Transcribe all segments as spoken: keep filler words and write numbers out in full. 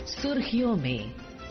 सुर्खियों में।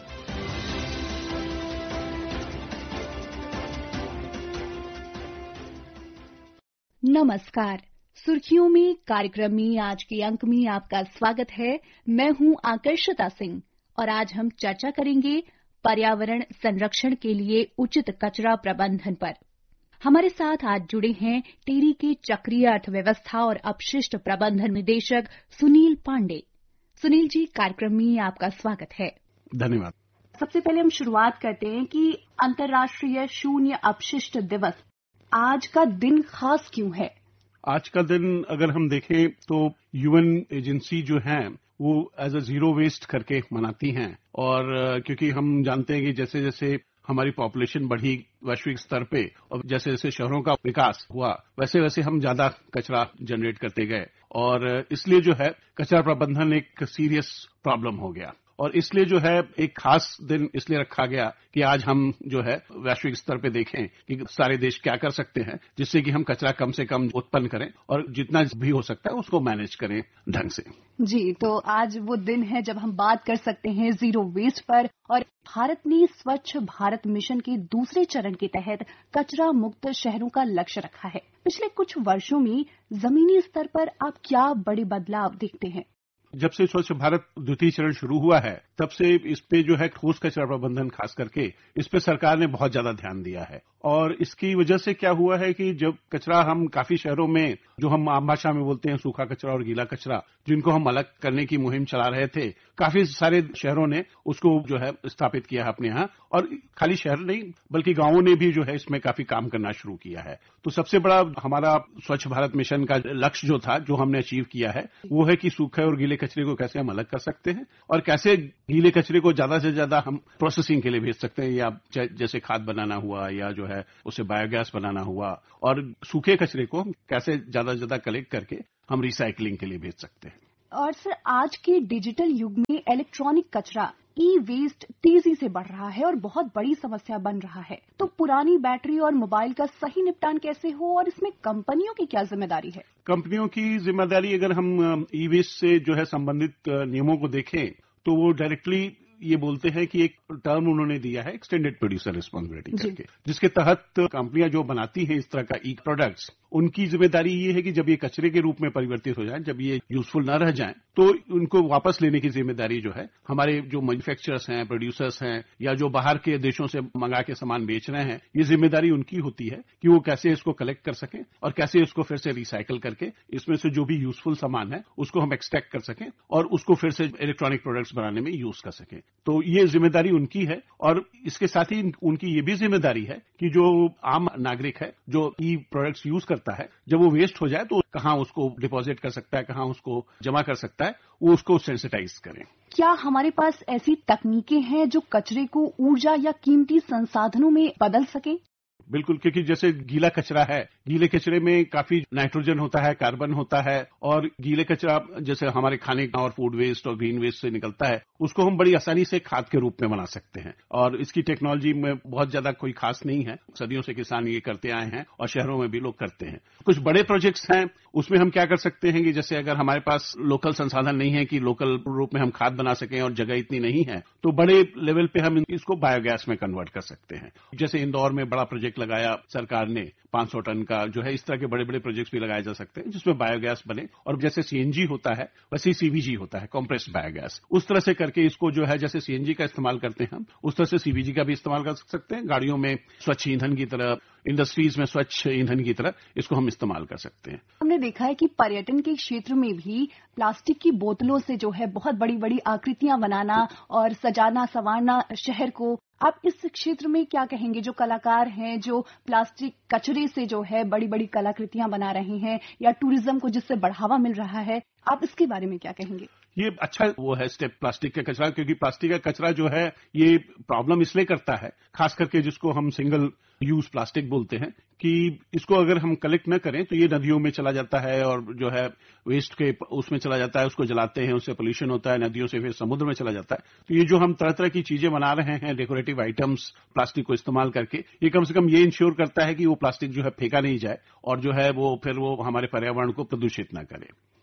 नमस्कार। सुर्खियों में कार्यक्रम में आज के अंक में आपका स्वागत है। मैं हूं आकर्षिता सिंह और आज हम चर्चा करेंगे पर्यावरण संरक्षण के लिए उचित कचरा प्रबंधन पर। हमारे साथ आज जुड़े हैं टिहरी के चक्रीय अर्थव्यवस्था और अपशिष्ट प्रबंधन निदेशक सुनील पांडे। सुनील जी, कार्यक्रम में आपका स्वागत है। धन्यवाद। सबसे पहले हम शुरुआत करते हैं कि अंतर्राष्ट्रीय शून्य अपशिष्ट दिवस, आज का दिन खास क्यों है? आज का दिन अगर हम देखें तो यूएन एजेंसी जो है वो एज अ जीरो वेस्ट करके मनाती हैं, और क्योंकि हम जानते हैं कि जैसे जैसे हमारी पॉपुलेशन बढ़ी वैश्विक स्तर पे और जैसे जैसे शहरों का विकास हुआ वैसे वैसे हम ज्यादा कचरा जनरेट करते गए, और इसलिए जो है कचरा प्रबंधन एक सीरियस प्रॉब्लम हो गया। और इसलिए जो है एक खास दिन इसलिए रखा गया कि आज हम जो है वैश्विक स्तर पे देखें कि सारे देश क्या कर सकते हैं जिससे कि हम कचरा कम से कम उत्पन्न करें और जितना भी हो सकता है उसको मैनेज करें ढंग से। जी, तो आज वो दिन है जब हम बात कर सकते हैं जीरो वेस्ट पर। और भारत ने स्वच्छ भारत मिशन के दूसरे चरण के तहत कचरा मुक्त शहरों का लक्ष्य रखा है। पिछले कुछ वर्षों में जमीनी स्तर पर आप क्या बड़े बदलाव देखते हैं? जब से स्वच्छ भारत द्वितीय चरण शुरू हुआ है तब से इस पे जो है ठोस कचरा प्रबंधन खास करके इस पे सरकार ने बहुत ज्यादा ध्यान दिया है। और इसकी वजह से क्या हुआ है कि जब कचरा हम काफी शहरों में जो हम आम भाषा में बोलते हैं सूखा कचरा और गीला कचरा, जिनको हम अलग करने की मुहिम चला रहे थे, काफी सारे शहरों ने उसको जो है स्थापित किया है अपने यहाँ। और खाली शहर नहीं बल्कि गांवों ने भी जो है इसमें काफी काम करना शुरू किया है। तो सबसे बड़ा हमारा स्वच्छ भारत मिशन का लक्ष्य जो था, जो हमने अचीव किया है, वो है कि सूखे और गीले कचरे को कैसे हम अलग कर सकते हैं और कैसे गीले कचरे को ज्यादा से ज्यादा हम प्रोसेसिंग के लिए भेज सकते हैं, या जैसे खाद बनाना हुआ या जो है उसे बायोगैस बनाना हुआ, और सूखे कचरे को हम कैसे ज्यादा से ज्यादा कलेक्ट करके हम रिसाइकलिंग के लिए भेज सकते हैं। और सर, आज के डिजिटल युग में इलेक्ट्रॉनिक कचरा ई वेस्ट तेजी से बढ़ रहा है और बहुत बड़ी समस्या बन रहा है। तो पुरानी बैटरी और मोबाइल का सही निपटान कैसे हो और इसमें कंपनियों की क्या जिम्मेदारी है? कंपनियों की जिम्मेदारी, अगर हम ई वेस्ट से जो है संबंधित नियमों को देखें तो वो डायरेक्टली ये बोलते हैं कि एक टर्म उन्होंने दिया है एक्सटेंडेड प्रोड्यूसर रिस्पांसिबिलिटी करके, जिसके तहत कंपनियां जो बनाती हैं इस तरह का ई प्रोडक्ट्स, उनकी जिम्मेदारी ये है कि जब ये कचरे के रूप में परिवर्तित हो जाए, जब ये यूजफुल न रह जाएं, तो उनको वापस लेने की जिम्मेदारी जो है हमारे जो मैन्युफैक्चरर्स हैं, प्रोड्यूसर्स हैं, या जो बाहर के देशों से मंगा के सामान बेच रहे हैं, ये जिम्मेदारी उनकी होती है कि वो कैसे इसको कलेक्ट कर सकें और कैसे इसको फिर से रिसाइकल करके इसमें से जो भी यूजफुल सामान है उसको हम एक्सट्रैक्ट कर सकें और उसको फिर से इलेक्ट्रॉनिक प्रोडक्ट्स बनाने में यूज कर सकें। तो ये जिम्मेदारी उनकी है। और इसके साथ ही उनकी ये भी जिम्मेदारी है कि जो आम नागरिक है जो ई प्रोडक्ट्स यूज करता है, जब वो वेस्ट हो जाए तो कहाँ उसको डिपॉजिट कर सकता है, कहाँ उसको जमा कर सकता है, वो उसको सेंसिटाइज करें। क्या हमारे पास ऐसी तकनीकें हैं जो कचरे को ऊर्जा या कीमती संसाधनों में बदल सके? बिल्कुल, क्योंकि जैसे गीला कचरा है, गीले कचरे में काफी नाइट्रोजन होता है, कार्बन होता है, और गीले कचरा जैसे हमारे खाने का और फूड वेस्ट और ग्रीन वेस्ट से निकलता है, उसको हम बड़ी आसानी से खाद के रूप में बना सकते हैं। और इसकी टेक्नोलॉजी में बहुत ज्यादा कोई खास नहीं है, सदियों से किसान ये करते आए हैं और शहरों में भी लोग करते हैं। कुछ बड़े प्रोजेक्ट्स हैं, उसमें हम क्या कर सकते हैं कि जैसे अगर हमारे पास लोकल संसाधन नहीं है कि लोकल रूप में हम खाद बना सकें और जगह इतनी नहीं है, तो बड़े लेवल पे हम इसको बायोगैस में कन्वर्ट कर सकते हैं। जैसे इंदौर में बड़ा प्रोजेक्ट लगाया सरकार ने पाँच सौ टन का, जो है इस तरह के बड़े बड़े प्रोजेक्ट्स भी लगाए जा सकते हैं जिसमें बायोगैस बने, और जैसे सीएनजी होता है वैसे सीवीजी होता है, कंप्रेस्ड बायोगैस, उस तरह से करके इसको जो है जैसे सीएनजी का इस्तेमाल करते हैं हम, उस तरह से सीवीजी का भी इस्तेमाल कर सकते हैं। गाड़ियों में स्वच्छ ईंधन की तरह, इंडस्ट्रीज में स्वच्छ ईंधन की तरह इसको हम इस्तेमाल कर सकते हैं। हमने देखा है कि पर्यटन के क्षेत्र में भी प्लास्टिक की बोतलों से जो है बहुत बड़ी बड़ी आकृतियां बनाना और सजाना संवारना शहर को। आप इस क्षेत्र में क्या कहेंगे? जो कलाकार हैं जो प्लास्टिक कचरे से जो है बड़ी बड़ी कलाकृतियां बना रहे हैं या टूरिज्म को जिससे बढ़ावा मिल रहा है, आप इसके बारे में क्या कहेंगे? ये अच्छा वो है स्टेप प्लास्टिक का कचरा, क्योंकि प्लास्टिक का कचरा जो है ये प्रॉब्लम इसलिए करता है, खास करके जिसको हम सिंगल यूज प्लास्टिक बोलते हैं, कि इसको अगर हम कलेक्ट न करें तो ये नदियों में चला जाता है और जो है वेस्ट के उसमें चला जाता है, उसको जलाते हैं, उससे पोल्यूशन होता है, नदियों से फिर समुद्र में चला जाता है। तो ये जो हम तरह तरह की चीजें बना रहे हैं डेकोरेटिव आइटम्स प्लास्टिक को इस्तेमाल करके, ये कम से कम ये इंश्योर करता है कि वो प्लास्टिक जो है फेंका नहीं जाए और जो है वो फिर वो हमारे पर्यावरण को प्रदूषित न करे।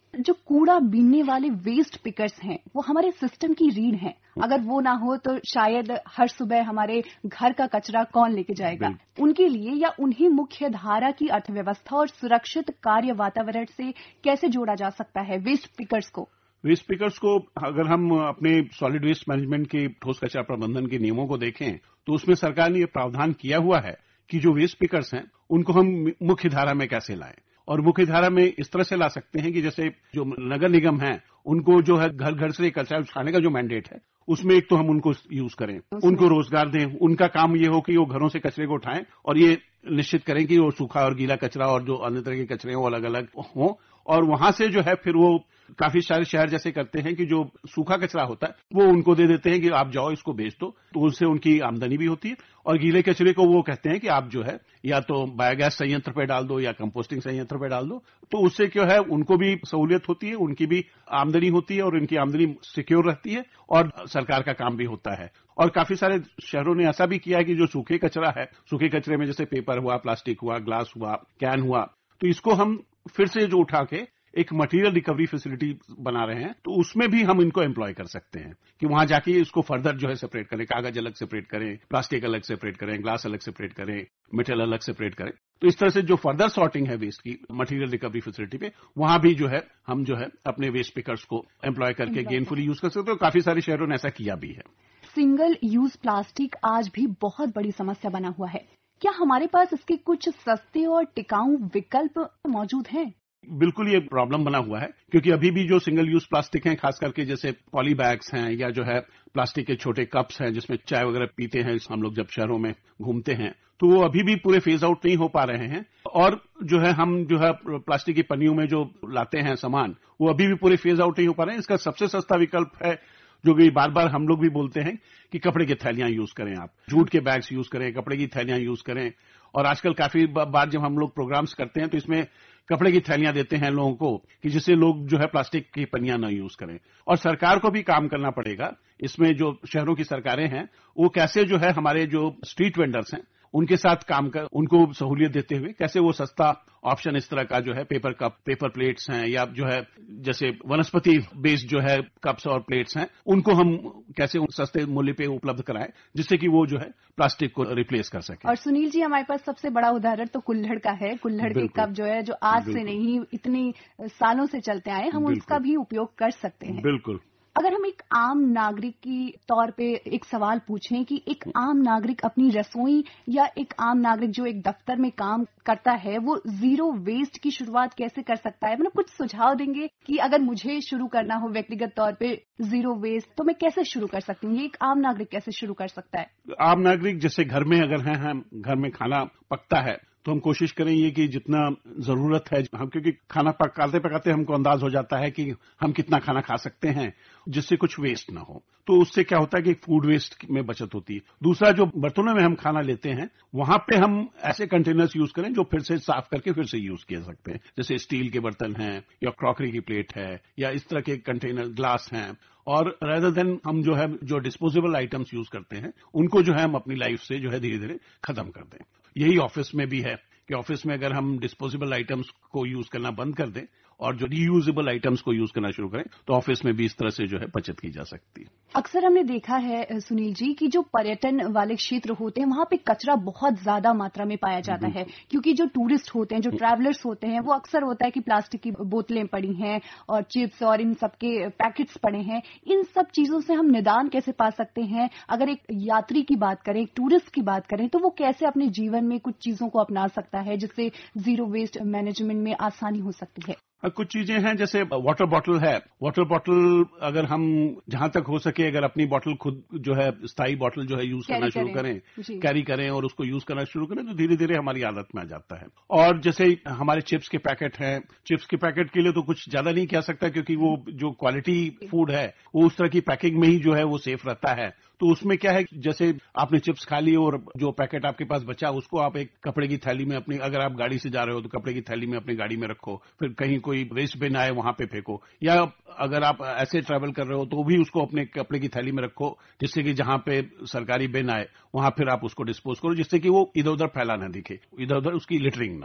जो कूड़ा बीनने वाले वेस्ट पिकर्स हैं वो हमारे सिस्टम की रीढ़ हैं। अगर वो ना हो तो शायद हर सुबह हमारे घर का कचरा कौन लेके जाएगा। उनके लिए या उन्हें मुख्य धारा की अर्थव्यवस्था और सुरक्षित कार्य वातावरण से कैसे जोड़ा जा सकता है वेस्ट पिकर्स को? वेस्ट पिकर्स को अगर हम अपने सॉलिड वेस्ट मैनेजमेंट के ठोस कचरा प्रबंधन के नियमों को देखें तो उसमें सरकार ने यह प्रावधान किया हुआ है कि जो वेस्ट पिकर्स हैं उनको हम मुख्य धारा में कैसे लाएं। और मुख्य धारा में इस तरह से ला सकते हैं कि जैसे जो नगर निगम है उनको जो है घर घर से कचरा उठाने का जो मैंडेट है उसमें एक तो हम उनको यूज करें, उनको रोजगार दें। उनका काम ये हो कि वो घरों से कचरे को उठाएं और ये निश्चित करें कि वो सूखा और गीला कचरा और जो अन्य तरह के कचरे हैं वो अलग अलग हों। और वहां से जो है फिर वो काफी सारे शहर जैसे करते हैं कि जो सूखा कचरा होता है वो उनको दे देते हैं कि आप जाओ इसको बेच दो, तो उससे उनकी आमदनी भी होती है। और गीले कचरे को वो कहते हैं कि आप जो है या तो बायोगैस संयंत्र पे डाल दो या कंपोस्टिंग संयंत्र पे डाल दो, तो उससे क्या है उनको भी सहूलियत होती है, उनकी भी आमदनी होती है और उनकी आमदनी सिक्योर रहती है और सरकार का काम भी होता है। और काफी सारे शहरों ने ऐसा भी किया है कि जो सूखे कचरा है, सूखे कचरे में जैसे पेपर हुआ, प्लास्टिक हुआ, ग्लास हुआ, कैन हुआ, तो इसको हम फिर से जो उठा के एक मटेरियल रिकवरी फैसिलिटी बना रहे हैं, तो उसमें भी हम इनको एम्प्लॉय कर सकते हैं कि वहां जाके इसको फर्दर जो है सेपरेट करें, कागज अलग सेपरेट करें, प्लास्टिक अलग सेपरेट करें, ग्लास अलग सेपरेट करें, मेटल अलग सेपरेट करें। तो इस तरह से जो फर्दर सॉर्टिंग है वेस्ट की मटेरियल रिकवरी फैसिलिटी पे, वहां भी जो है हम जो है अपने वेस्ट पिकर्स को एम्प्लॉय करके गेनफुली यूज कर सकते हैं। काफी सारे शहरों ने ऐसा किया भी है। सिंगल यूज प्लास्टिक आज भी बहुत बड़ी समस्या बना हुआ है। क्या हमारे पास इसके कुछ सस्ते और टिकाऊ विकल्प मौजूद हैं? बिल्कुल ये प्रॉब्लम बना हुआ है, क्योंकि अभी भी जो सिंगल यूज प्लास्टिक हैं, खास करके जैसे पॉली बैग्स हैं या जो है प्लास्टिक के छोटे कप्स हैं जिसमें चाय वगैरह पीते हैं हम लोग जब शहरों में घूमते हैं, तो वो अभी भी पूरे फेज आउट नहीं हो पा रहे हैं। और जो है हम जो है प्लास्टिक की पन्नियों में जो लाते हैं सामान, वो अभी भी पूरे फेज आउट नहीं हो पा रहे हैं। इसका सबसे सस्ता विकल्प है जो कि बार बार हम लोग भी बोलते हैं कि कपड़े की थैलियां यूज करें, आप जूट के बैग्स यूज करें, कपड़े की थैलियां यूज करें। और आजकल काफी बार जब हम लोग प्रोग्राम्स करते हैं तो इसमें कपड़े की थैलियां देते हैं लोगों को कि जिससे लोग जो है प्लास्टिक की पन्नियां न यूज करें। और सरकार को भी काम करना पड़ेगा इसमें, जो शहरों की सरकारें हैं वो कैसे जो है हमारे जो स्ट्रीट वेंडर्स हैं उनके साथ काम कर उनको सहूलियत देते हुए कैसे वो सस्ता ऑप्शन इस तरह का जो है पेपर कप, पेपर प्लेट्स हैं या जो है जैसे वनस्पति बेस्ड जो है कप्स और प्लेट्स हैं, उनको हम कैसे सस्ते मूल्य पे उपलब्ध कराएं जिससे कि वो जो है प्लास्टिक को रिप्लेस कर सके। और सुनील जी, हमारे पास सबसे बड़ा उदाहरण तो कुल्हड़ का है। कुल्हड़ के कप जो है जो आज से नहीं इतनी सालों से चलते आए, हम उसका भी उपयोग कर सकते हैं। बिल्कुल। अगर हम एक आम नागरिक की तौर पे एक सवाल पूछें कि एक आम नागरिक अपनी रसोई या एक आम नागरिक जो एक दफ्तर में काम करता है वो जीरो वेस्ट की शुरुआत कैसे कर सकता है, मतलब कुछ सुझाव देंगे कि अगर मुझे शुरू करना हो व्यक्तिगत तौर पे जीरो वेस्ट तो मैं कैसे शुरू कर सकती हूँ? ये एक आम नागरिक कैसे शुरू कर सकता है? आम नागरिक जैसे घर में अगर हैं, हम घर में खाना पकता है तो हम कोशिश करेंगे कि जितना जरूरत है हम, क्योंकि खाना पकाते पकाते हमको अंदाज हो जाता है कि हम कितना खाना खा सकते हैं जिससे कुछ वेस्ट ना हो, तो उससे क्या होता है कि फूड वेस्ट में बचत होती है। दूसरा, जो बर्तनों में हम खाना लेते हैं वहां पे हम ऐसे कंटेनर्स यूज करें जो फिर से साफ करके फिर से यूज किए सकते हैं, जैसे स्टील के बर्तन हैं या क्रॉकरी की प्लेट है या इस तरह के कंटेनर ग्लास हैं। और रेदर देन हम जो है जो डिस्पोजेबल आइटम्स यूज करते हैं उनको जो है हम अपनी लाइफ से जो है धीरे धीरे खत्म कर दें। यही ऑफिस में भी है कि ऑफिस में अगर हम डिस्पोजेबल आइटम्स को यूज करना बंद कर दें और जो रीयूजेबल आइटम्स को यूज करना शुरू करें तो ऑफिस में भी इस तरह से जो है बचत की जा सकती है। अक्सर हमने देखा है सुनील जी कि जो पर्यटन वाले क्षेत्र होते हैं वहां पे कचरा बहुत ज्यादा मात्रा में पाया जाता है, क्योंकि जो टूरिस्ट होते हैं, जो ट्रैवलर्स होते हैं, वो अक्सर होता है कि प्लास्टिक की बोतलें पड़ी हैं और चिप्स और इन सबके पैकेट्स पड़े हैं। इन सब चीजों से हम निदान कैसे पा सकते हैं? अगर एक यात्री की बात करें, एक टूरिस्ट की बात करें, तो वो कैसे अपने जीवन में कुछ चीजों को अपना सकता है जिससे जीरो वेस्ट मैनेजमेंट में आसानी हो सकती है? कुछ चीजें हैं जैसे वाटर बॉटल है। वाटर बॉटल अगर हम जहां तक हो सके अगर अपनी बॉटल खुद जो है स्थायी बॉटल जो है यूज करना शुरू करें, कैरी करें और उसको यूज करना शुरू करें तो धीरे धीरे हमारी आदत में आ जाता है। और जैसे हमारे चिप्स के पैकेट हैं, चिप्स के पैकेट के लिए तो कुछ ज्यादा नहीं कह सकता क्योंकि वो जो क्वालिटी फूड है वो उस तरह की पैकिंग में ही जो है वो सेफ रहता है। तो उसमें क्या है, जैसे आपने चिप्स खा ली और जो पैकेट आपके पास बचा उसको आप एक कपड़े की थैली में अपनी, अगर आप गाड़ी से जा रहे हो तो कपड़े की थैली में अपनी गाड़ी में रखो, फिर कहीं कोई वेस्ट बिन आए वहां पे फेंको, या अगर आप ऐसे ट्रैवल कर रहे हो तो भी उसको अपने कपड़े की थैली में रखो जिससे कि जहां पे सरकारी बिन आए वहां फिर आप उसको डिस्पोज करो जिससे कि वो इधर उधर फैला ना दिखे, इधर उधर उसकी लिटरिंग ना हो।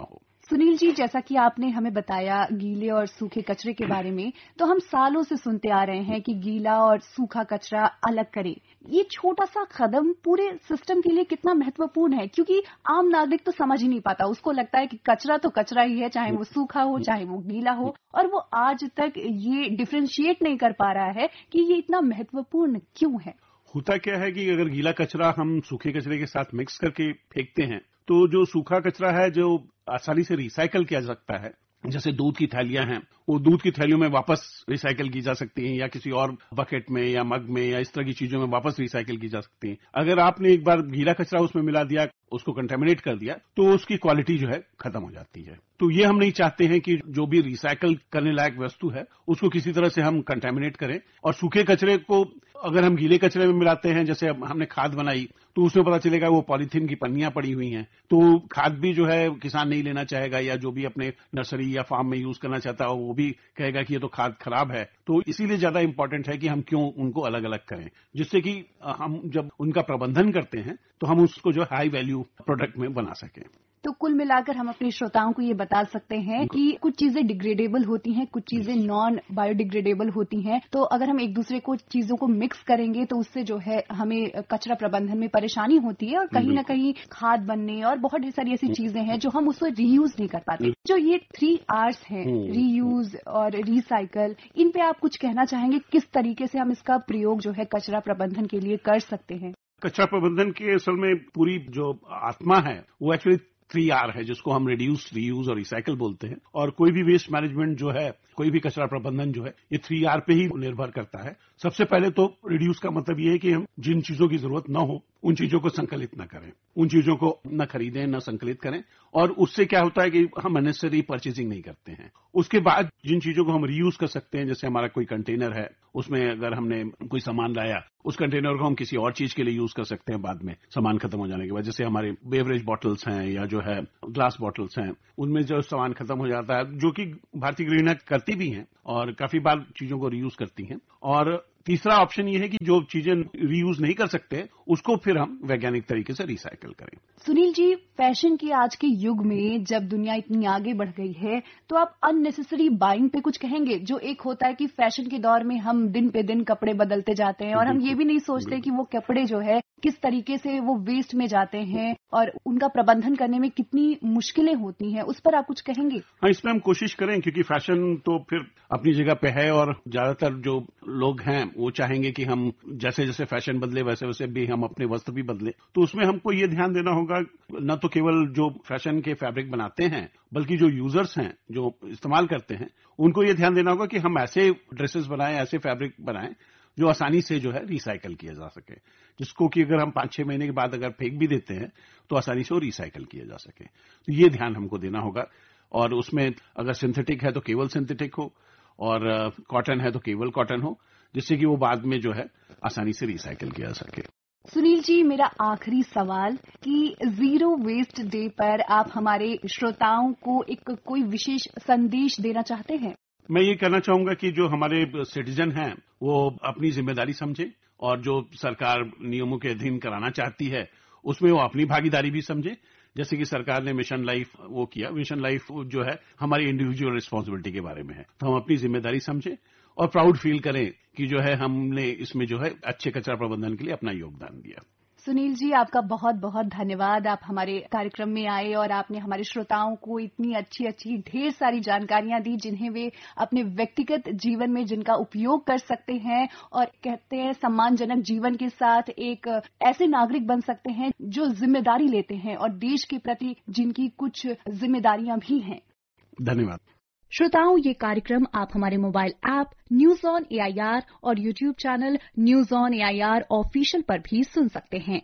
सुनील जी, जैसा कि आपने हमें बताया गीले और सूखे कचरे के बारे में, तो हम सालों से सुनते आ रहे हैं कि गीला और सूखा कचरा अलग करें। ये छोटा सा कदम पूरे सिस्टम के लिए कितना महत्वपूर्ण है, क्योंकि आम नागरिक तो समझ ही नहीं पाता। उसको लगता है कि कचरा तो कचरा ही है, चाहे वो सूखा हो चाहे वो गीला हो, और वो आज तक ये डिफरेंशिएट नहीं कर पा रहा है कि ये इतना महत्वपूर्ण क्यों है। होता क्या है कि अगर गीला कचरा हम सूखे कचरे के साथ मिक्स करके फेंकते हैं तो जो सूखा कचरा है जो आसानी से रिसाइकल किया जा सकता है, जैसे दूध की थैलियां हैं, वो दूध की थैलियों में वापस रिसाइकल की जा सकती हैं, या किसी और बकेट में या मग में या इस तरह की चीजों में वापस रिसाइकल की जा सकती हैं। अगर आपने एक बार गीला कचरा उसमें मिला दिया, उसको कंटेमिनेट कर दिया, तो उसकी क्वालिटी जो है खत्म हो जाती है। तो ये हम नहीं चाहते हैं कि जो भी रिसाइकल करने लायक वस्तु है उसको किसी तरह से हम कंटेमिनेट करें। और सूखे कचरे को अगर हम गीले कचरे में मिलाते हैं, जैसे हमने खाद बनाई तो उसमें पता चलेगा वो पॉलीथीन की पन्नियां पड़ी हुई हैं, तो खाद भी जो है किसान नहीं लेना चाहेगा, या जो भी अपने नर्सरी या फार्म में यूज करना चाहता हो वो भी कहेगा कि ये तो खाद खराब है। तो इसीलिए ज्यादा इंपॉर्टेंट है कि हम क्यों उनको अलग अलग करें, जिससे कि हम जब उनका प्रबंधन करते हैं तो हम उसको जो हाई वैल्यू प्रोडक्ट में बना सकें। तो कुल मिलाकर हम अपने श्रोताओं को ये बता सकते हैं कि कुछ चीजें डिग्रेडेबल होती हैं, कुछ चीजें नॉन बायोडिग्रेडेबल होती हैं। तो अगर हम एक दूसरे को चीजों को मिक्स करेंगे तो उससे जो है हमें कचरा प्रबंधन में परेशानी होती है, और कहीं ना कहीं खाद बनने और बहुत ढेर सारी ऐसी चीजें हैं जो हम उसको रीयूज नहीं कर पाते। जो ये थ्री आर्स हैं, रीयूज और रिसाइकल, इन पे आप कुछ कहना चाहेंगे? किस तरीके से हम इसका प्रयोग जो है कचरा प्रबंधन के लिए कर सकते हैं? कचरा प्रबंधन के असल में पूरी जो आत्मा है वो एक्चुअली थ्री आर है, जिसको हम रिड्यूस, रीयूज और रिसाइकल बोलते हैं। और कोई भी वेस्ट मैनेजमेंट जो है, कोई भी कचरा प्रबंधन जो है, ये थ्री आर पे ही निर्भर करता है। सबसे पहले तो रिड्यूस का मतलब ये है कि हम जिन चीजों की जरूरत न हो उन चीजों को संकलित न करें, उन चीजों को न खरीदें न संकलित करें, और उससे क्या होता है कि हम अननेसेसरी परचेजिंग नहीं करते हैं। उसके बाद जिन चीजों को हम रीयूज कर सकते हैं, जैसे हमारा कोई कंटेनर है, उसमें अगर हमने कोई सामान लाया, उस कंटेनर को हम किसी और चीज के लिए यूज कर सकते हैं बाद में, सामान खत्म हो जाने के बाद। जैसे हमारे बेवरेज बॉटल्स हैं या जो है ग्लास बॉटल्स हैं, उनमें जो सामान खत्म हो जाता है, जो कि भारतीय गृहिणियां करती भी हैं और काफी बार चीजों को रीयूज करती हैं। और तीसरा ऑप्शन ये है कि जो चीजें रीयूज नहीं कर सकते उसको फिर हम वैज्ञानिक तरीके से रिसाइकल करें। सुनील जी, फैशन के आज के युग में जब दुनिया इतनी आगे बढ़ गई है, तो आप अननेसेसरी बाइंग पे कुछ कहेंगे? जो एक होता है कि फैशन के दौर में हम दिन पे दिन कपड़े बदलते जाते हैं और हम ये भी नहीं सोचते कि वो कपड़े जो है किस तरीके से वो वेस्ट में जाते हैं और उनका प्रबंधन करने में कितनी मुश्किलें होती हैं, उस पर आप कुछ कहेंगे? हाँ, इसमें हम कोशिश करें, क्योंकि फैशन तो फिर अपनी जगह पे है और ज्यादातर जो लोग हैं वो चाहेंगे कि हम जैसे जैसे फैशन बदले वैसे वैसे भी हम अपने वस्त्र भी बदले। तो उसमें हमको ये ध्यान देना होगा, न तो केवल जो फैशन के फैब्रिक बनाते हैं बल्कि जो यूजर्स हैं, जो इस्तेमाल करते हैं, उनको ये ध्यान देना होगा कि हम ऐसे ड्रेसेस बनाएं, ऐसे फैब्रिक बनाएं जो आसानी से जो है रिसाइकल किया जा सके, जिसको कि अगर हम पांच छह महीने के बाद अगर फेंक भी देते हैं तो आसानी से वो रिसाइकल किया जा सके। तो ये ध्यान हमको देना होगा। और उसमें अगर सिंथेटिक है तो केवल सिंथेटिक हो, और कॉटन है तो केवल कॉटन हो, जिससे कि वो बाद में जो है आसानी से रिसाइकल किया जा सके। सुनील जी, मेरा आखिरी सवाल कि जीरो वेस्ट डे पर आप हमारे श्रोताओं को एक कोई विशेष संदेश देना चाहते हैं? मैं ये कहना चाहूंगा कि जो हमारे सिटीजन हैं वो अपनी जिम्मेदारी समझे, और जो सरकार नियमों के अधीन कराना चाहती है उसमें वो अपनी भागीदारी भी समझे। जैसे कि सरकार ने मिशन लाइफ वो किया, मिशन लाइफ जो है हमारी इंडिविजुअल रिस्पांसिबिलिटी के बारे में है, तो हम अपनी जिम्मेदारी समझे और प्राउड फील करें कि जो है हमने इसमें जो है अच्छे कचरा प्रबंधन के लिए अपना योगदान दिया। सुनील जी, आपका बहुत बहुत धन्यवाद। आप हमारे कार्यक्रम में आए और आपने हमारे श्रोताओं को इतनी अच्छी अच्छी ढेर सारी जानकारियां दी, जिन्हें वे अपने व्यक्तिगत जीवन में जिनका उपयोग कर सकते हैं, और कहते हैं सम्मानजनक जीवन के साथ एक ऐसे नागरिक बन सकते हैं जो जिम्मेदारी लेते हैं और देश के प्रति जिनकी कुछ जिम्मेदारियां भी हैं। धन्यवाद। श्रोताओं, ये कार्यक्रम आप हमारे mobile app news on AIR और YouTube channel news on AIR official पर भी सुन सकते हैं।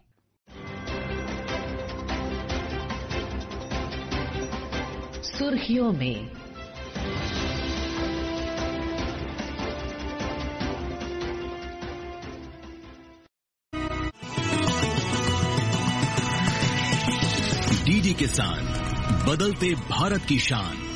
सुर्खियों में डीडी किसान, बदलते भारत की शान।